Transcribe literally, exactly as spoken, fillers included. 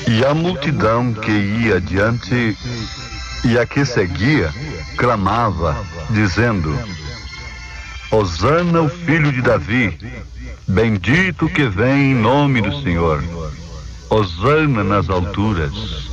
E a multidão que ia adiante e a que seguia clamava, dizendo: Hosana, o filho de Davi, bendito que vem em nome do Senhor. Hosana nas alturas.